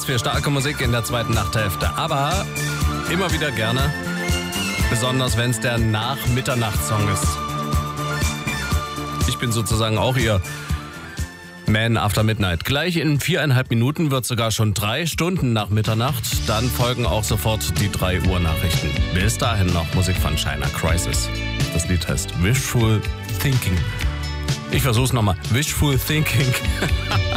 für starke Musik in der zweiten Nachthälfte. Aber immer wieder gerne, besonders wenn es der Nach-Mitternacht-Song ist. Ich bin sozusagen auch Ihr Man After Midnight. Gleich in 4,5 Minuten wird sogar schon 3 Stunden nach Mitternacht. Dann folgen auch sofort die 3 Uhr Nachrichten. Bis dahin noch Musik von China Crisis. Das Lied heißt Wishful Thinking. Ich versuch's nochmal. Wishful Thinking.